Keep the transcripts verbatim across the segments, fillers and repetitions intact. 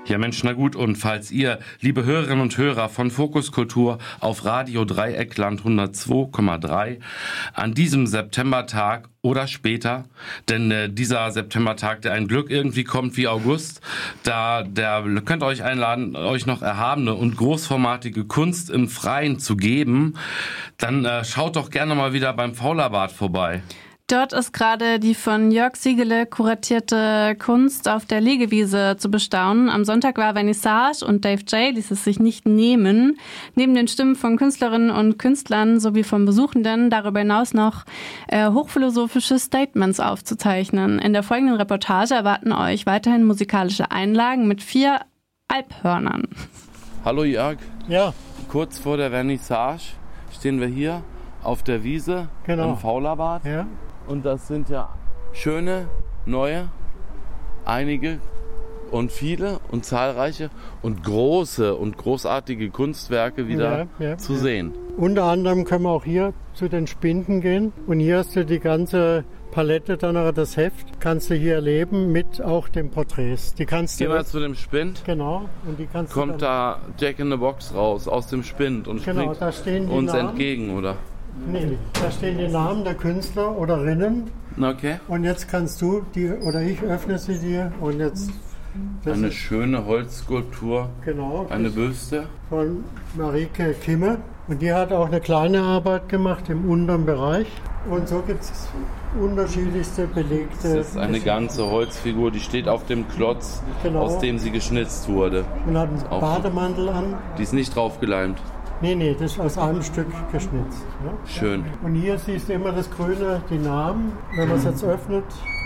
Ja Mensch, na gut, und falls ihr, liebe Hörerinnen und Hörer von Fokus Kultur auf Radio Dreieckland hundertzwei Komma drei an diesem Septembertag oder später, denn äh, dieser Septembertag, der ein Glück irgendwie kommt wie August, da der könnt ihr euch einladen, euch noch erhabene und großformatige Kunst im Freien zu geben, dann äh, schaut doch gerne mal wieder beim Faulerbad vorbei. Dort ist gerade die von Jörg Siegele kuratierte Kunst auf der Liegewiese zu bestaunen. Am Sonntag war Vernissage und Dave J. ließ es sich nicht nehmen, neben den Stimmen von Künstlerinnen und Künstlern sowie von Besuchenden darüber hinaus noch äh, hochphilosophische Statements aufzuzeichnen. In der folgenden Reportage erwarten euch weiterhin musikalische Einlagen mit vier Alphörnern. Hallo Jörg. Ja. Kurz vor der Vernissage stehen wir hier auf der Wiese genau. im Faulerbad. Ja. Und das sind ja schöne, neue, einige und viele und zahlreiche und große und großartige Kunstwerke wieder ja, ja, zu ja. sehen. Unter anderem können wir auch hier zu den Spinden gehen. Und hier hast du die ganze Palette, dann noch das Heft, kannst du hier erleben mit auch den Porträts. Die kannst du Gehen wir zu dem Spind. Genau. Und die kannst Kommt du dann, da Jack in the Box raus aus dem Spind und genau, springt da stehen die uns Namen. entgegen, oder? Nee, da stehen die Namen der Künstler oder Rinnen. Okay. Und jetzt kannst du die, oder ich öffne sie dir und jetzt... Das eine ist, schöne Holzskulptur, genau, eine Büste. Von Marike Kimme. Und die hat auch eine kleine Arbeit gemacht im unteren Bereich. Und so gibt es unterschiedlichste belegte... Das ist eine ganze Holzfigur, die steht auf dem Klotz, genau. aus dem sie geschnitzt wurde. Und hat einen Auch Bademantel an. Die ist nicht draufgeleimt. Nee, nee, das ist aus einem Stück geschnitzt. Ja? Schön. Und hier siehst du immer das Grüne, die Namen. Wenn man es jetzt öffnet...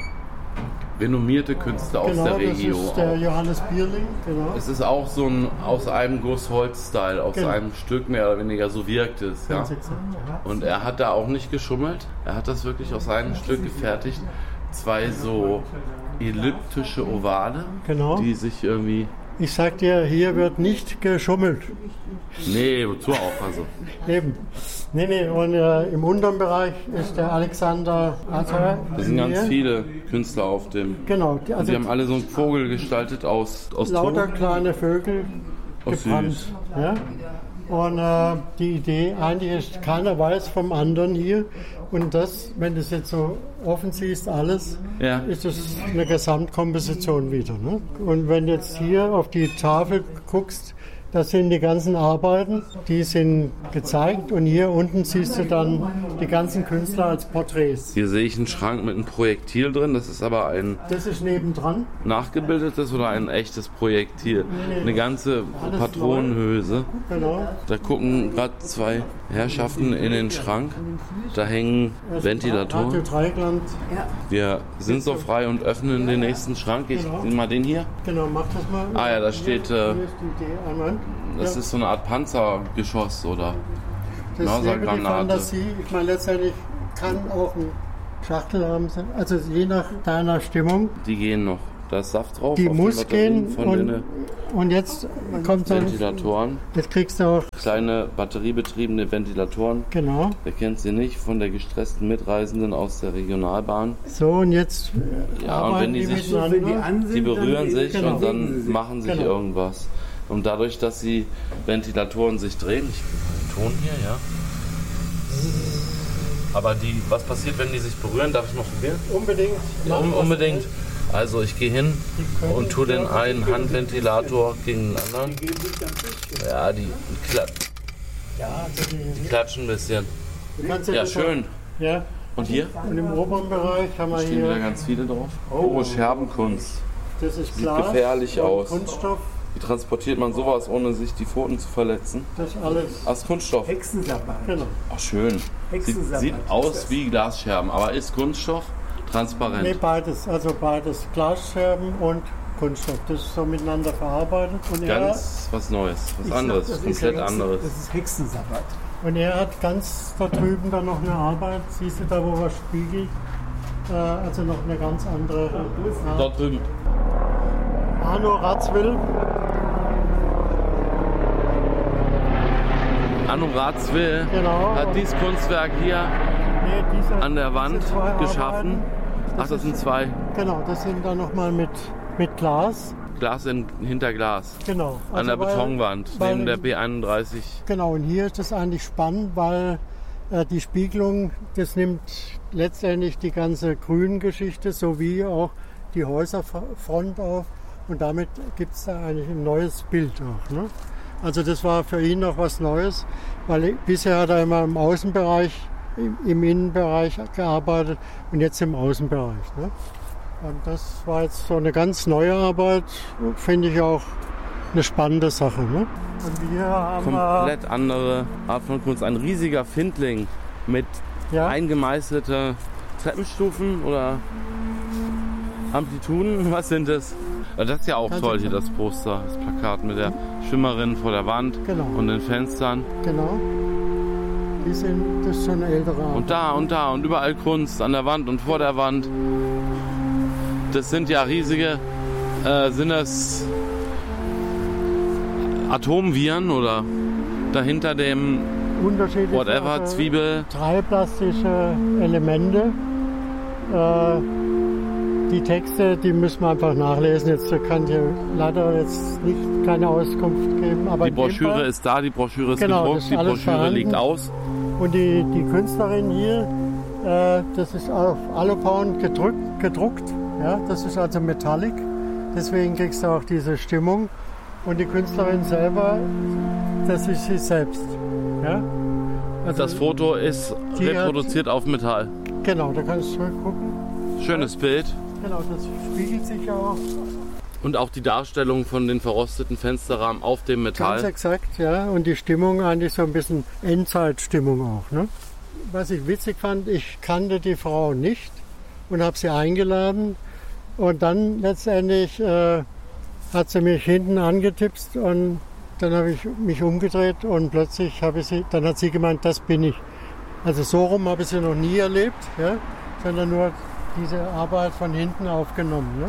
Renommierte Künstler genau, aus der Region. Das ist der Johannes Bierling, genau. Es ist auch so ein aus einem Guss Holz-Style, aus genau. einem Stück mehr oder weniger, so wirkt es. Ja? Und er hat da auch nicht geschummelt, er hat das wirklich aus einem Stück gefertigt. Zwei so elliptische Ovale, genau. die sich irgendwie... Ich sag dir, hier wird nicht geschummelt. Nee, wozu auch? Also. Eben. Nee, nee, und äh, im unteren Bereich ist der Alexander Atter. Da sind ganz viele Künstler auf dem. Genau. Die, also die haben alle so einen Vogel gestaltet aus, aus lauter Ton. kleine Vögel gebrannt. Ja? Und äh, die Idee eigentlich ist, keiner weiß vom anderen hier. Und das, wenn du es jetzt so offen siehst, alles, ja. ist es eine Gesamtkomposition wieder. Ne? Und wenn du jetzt hier auf die Tafel guckst, das sind die ganzen Arbeiten, die sind gezeigt und hier unten siehst du dann die ganzen Künstler als Porträts. Hier sehe ich einen Schrank mit einem Projektil drin, das ist aber ein das ist nebendran. Nachgebildetes oder ein echtes Projektil? Nee, nee. Eine ganze alles Patronenhülse. Genau. Da gucken gerade zwei Herrschaften in den Schrank, da hängen Ventilatoren. Radio Dreieckland. Wir sind so frei und öffnen den nächsten Schrank. Ich genau. nehme mal den hier. Genau, mach das mal. Ah ja, da steht... Äh, hier ist die Idee einmal. Das ja. ist so eine Art Panzergeschoss oder das Mörsergranate. Die Fantasie, ich meine, letztendlich kann auch ein Schachtel haben, also je nach deiner Stimmung. Die gehen noch, da ist Saft drauf. Die muss gehen von und, den und jetzt kommt dann... Ventilatoren. Jetzt kriegst du auch... Kleine batteriebetriebene Ventilatoren. Genau. Wer kennt sie nicht, von der gestressten Mitreisenden aus der Regionalbahn. So, und jetzt... Ja, und wenn die sich... Die, wenn die, an sind, die berühren sich genau. und dann sich. machen sich genau. irgendwas. Und dadurch, dass die Ventilatoren sich drehen, ich gebe den Ton hier, ja. Aber die, was passiert, wenn die sich berühren? Darf ich mal probieren? Unbedingt. Ja, un- unbedingt. Also ich gehe hin und tue den einen Handventilator gegen den anderen. Ja, die, kla- die klatschen ein bisschen. Ja, schön. Ja. Und hier? Und im oberen Bereich haben wir hier... stehen wieder ganz viele drauf. Oh, Scherbenkunst. Das ist Sieht Glas, gefährlich aus. Kunststoff. Wie transportiert man sowas, ohne sich die Pfoten zu verletzen? Das ist alles. Aus Kunststoff. Hexensabbat. Genau. Ach, schön. Sieht, sieht aus wie Glasscherben, aber ist Kunststoff transparent? Nee, beides. Also beides. Glasscherben und Kunststoff. Das ist so miteinander verarbeitet. Und ganz er, was Neues, was anderes, sag, komplett Hexen, anderes. Das ist Hexensabbat. Und er hat ganz da drüben dann noch eine Arbeit. Siehst du da, wo er spiegelt? Äh, also noch eine ganz andere. Ja, dort drüben. Arno Ratzwill. Arno Ratzwill genau. hat dieses Kunstwerk hier nee, diese, an der Wand geschaffen. Das Ach, das sind zwei. Genau, das sind dann nochmal mit, mit Glas. Glas in, hinter Glas. Genau. Also an der weil, Betonwand, weil, neben der B einunddreißig. Genau, und hier ist das eigentlich spannend, weil äh, die Spiegelung, das nimmt letztendlich die ganze Grüngeschichte sowie auch die Häuserfront auf. Und damit gibt es da eigentlich ein neues Bild auch. Ne? Also das war für ihn noch was Neues, weil bisher hat er immer im Außenbereich, im, im Innenbereich gearbeitet und jetzt im Außenbereich. Ne? Und das war jetzt so eine ganz neue Arbeit, finde ich auch eine spannende Sache. Ne? Und wir haben komplett andere Art von Kunst. Ein riesiger Findling mit ja? eingemeißelten Treppenstufen oder Amplituden. Was sind das? Das ist ja auch Ganz toll hier, das Poster, das Plakat mit der Schwimmerin vor der Wand genau. und den Fenstern. Genau. Die sind, das ist schon eine ältere Arbeit. Und da und da und überall Kunst an der Wand und vor der Wand. Das sind ja riesige, äh, sind das Atomviren oder dahinter dem whatever, Zwiebel? Drei plastische Elemente. Äh, Die Texte, die müssen wir einfach nachlesen. Jetzt kann ich leider jetzt nicht keine Auskunft geben. Aber die Broschüre Fall, ist da, die Broschüre ist genau, gedruckt, ist die Broschüre vorhanden. liegt aus. Und die, die Künstlerin hier, äh, das ist auf Alupound gedruckt, gedruckt. Ja, das ist also Metallic. Deswegen kriegst du auch diese Stimmung. Und die Künstlerin selber, das ist sie selbst. Ja? Also das Foto ist reproduziert hat, auf Metall. Genau, da kannst du zurückgucken. Schönes Bild. Genau, das spiegelt sich auch. Und auch die Darstellung von den verrosteten Fensterrahmen auf dem Metall. Ganz exakt, ja. Und die Stimmung eigentlich so ein bisschen Endzeitstimmung auch. Ne? Was ich witzig fand, ich kannte die Frau nicht und habe sie eingeladen. Und dann letztendlich äh, hat sie mich hinten angetipst und dann habe ich mich umgedreht und plötzlich habe ich sie, dann hat sie gemeint, das bin ich. Also so rum habe ich sie noch nie erlebt, ja, sondern nur diese Arbeit von hinten aufgenommen. Ne?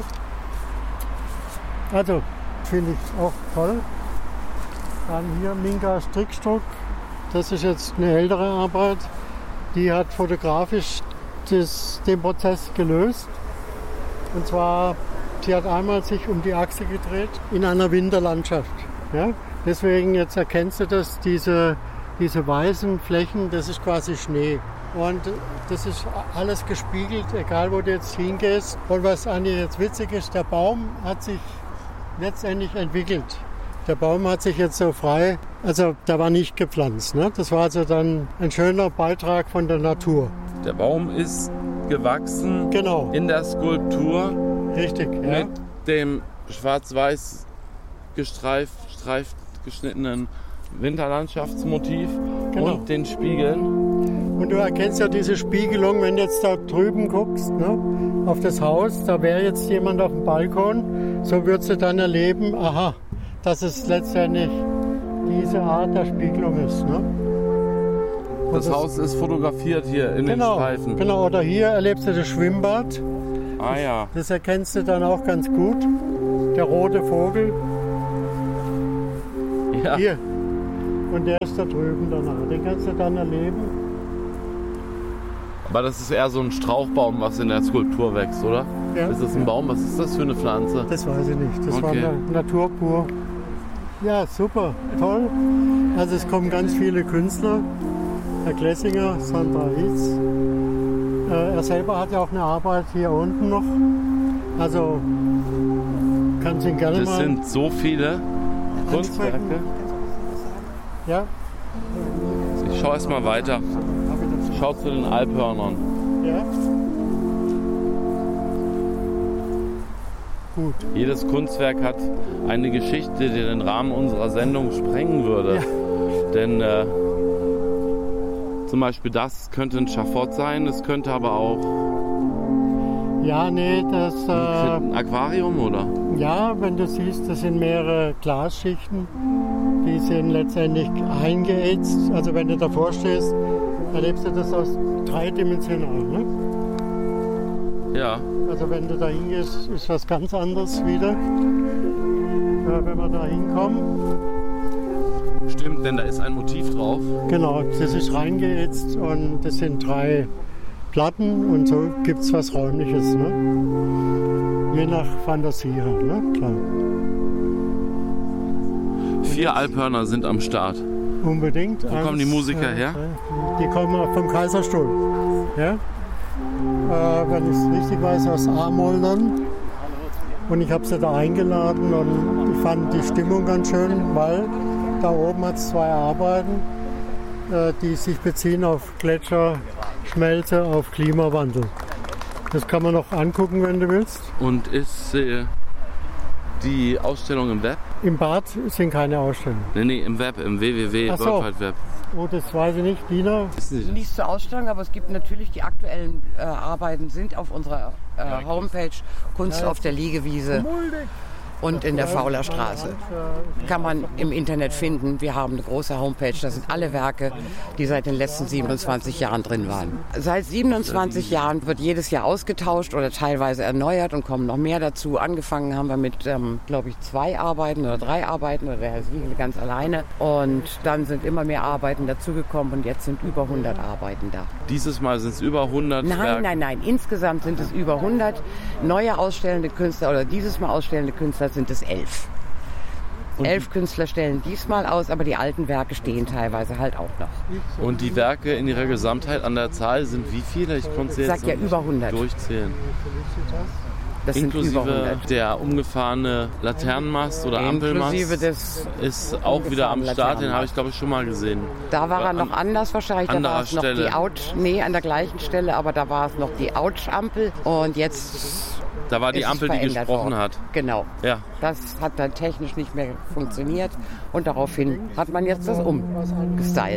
Also, finde ich auch toll. Dann hier Minka Strickstruck. Das ist jetzt eine ältere Arbeit. Die hat fotografisch das, den Prozess gelöst. Und zwar, sie hat einmal sich um die Achse gedreht in einer Winterlandschaft. Ja? Deswegen, jetzt erkennst du das, diese, diese weißen Flächen, das ist quasi Schnee. Und das ist alles gespiegelt, egal wo du jetzt hingehst. Und was eigentlich jetzt witzig ist, der Baum hat sich letztendlich entwickelt. Der Baum hat sich jetzt so frei, also der war nicht gepflanzt. Ne? Das war also dann ein schöner Beitrag von der Natur. Der Baum ist gewachsen genau. in der Skulptur. Richtig, ja. Mit dem schwarz-weiß gestreift, streift geschnittenen Winterlandschaftsmotiv genau. und den Spiegeln. Und du erkennst ja diese Spiegelung, wenn du jetzt da drüben guckst, ne, auf das Haus, da wäre jetzt jemand auf dem Balkon, so würdest du dann erleben, aha, dass es letztendlich diese Art der Spiegelung ist. Ne? Das, das Haus ist fotografiert hier in genau, den Streifen. Genau, oder hier erlebst du das Schwimmbad. Ah ja. Das erkennst du dann auch ganz gut. Der rote Vogel. Ja. Hier. Und der ist da drüben danach. Den kannst du dann erleben. Aber das ist eher so ein Strauchbaum, was in der Skulptur wächst, oder? Ja. Ist das ein Baum? Was ist das für eine Pflanze? Das weiß ich nicht. Das okay. war Natur pur. Ja, super. Toll. Also es kommen ganz viele Künstler. Herr Glessinger, Sandra Hitz. Äh, er selber hat ja auch eine Arbeit hier unten noch. Also kannst ihn gerne das mal... Das sind so viele Kunstwerke. Ja. Ich schaue erst mal weiter. Schau zu den Alphörnern. Ja. Gut. Jedes Kunstwerk hat eine Geschichte, die den Rahmen unserer Sendung sprengen würde. Ja. Denn äh, zum Beispiel das könnte ein Schafott sein, es könnte aber auch ja, nee, das äh, ein Aquarium, oder? Ja, wenn du siehst, das sind mehrere Glasschichten, die sind letztendlich eingeätzt. Also wenn du davor stehst, erlebst du das aus dreidimensional, ne? Ja. Also wenn du da hingehst, ist was ganz anderes wieder, äh, wenn wir da hinkommen. Stimmt, denn da ist ein Motiv drauf. Genau, das ist reingeätzt und das sind drei Platten und so gibt es was Räumliches. Ne? Je nach Fantasie halt, ne? Klar. Vier Alphörner sind am Start. Unbedingt. Wo kommen die Musiker her? Die kommen vom Kaiserstuhl. Ja? Äh, wenn ich es richtig weiß, aus Amoldern. Und ich habe sie da eingeladen und ich fand die Stimmung ganz schön, weil da oben hat es zwei Arbeiten, äh, die sich beziehen auf Gletscher, Schmelze, auf Klimawandel. Das kann man noch angucken, wenn du willst. Und ist äh, die Ausstellung im Web? Im Bad sind keine Ausstellungen. Nee, nee, im Web, im w w w punkt world wide web. Oh, das weiß ich nicht. Dina? Nicht zur Ausstellung, aber es gibt natürlich die aktuellen äh, Arbeiten sind auf unserer äh, Homepage Kunst auf der Liegewiese und in der Faulerstraße. Kann man im Internet finden. Wir haben eine große Homepage, da sind alle Werke, die seit den letzten siebenundzwanzig Jahren drin waren. Seit siebenundzwanzig Jahren wird jedes Jahr ausgetauscht oder teilweise erneuert und kommen noch mehr dazu. Angefangen haben wir mit, ähm, glaube ich, zwei Arbeiten oder drei Arbeiten oder der Herr Siegel ganz alleine. Und dann sind immer mehr Arbeiten dazugekommen und jetzt sind über hundert Arbeiten da. Dieses Mal sind es über hundert Nein, Werke. nein, nein. Insgesamt sind es über hundert neue ausstellende Künstler oder dieses Mal ausstellende Künstler sind es elf. Und elf Künstler stellen diesmal aus, aber die alten Werke stehen teilweise halt auch noch. Und die Werke in ihrer Gesamtheit an der Zahl sind wie viele? Ich konnte sie Ich jetzt sag ja über hundert. durchzählen. Das sind Inklusive über hundert. der umgefahrene Laternenmast oder Ampelmast Inklusive des ist auch wieder am Start. Den habe ich, glaube ich, schon mal gesehen. Da war er An noch anders wahrscheinlich. Da anderer war es noch Stelle. die Ouch, nee, an der gleichen Stelle, aber da war es noch die Ouch-Ampel und jetzt Da war die ist es Ampel, die verändert gesprochen worden. hat. Genau. Ja. Das hat dann technisch nicht mehr funktioniert und daraufhin hat man jetzt das umgestylt.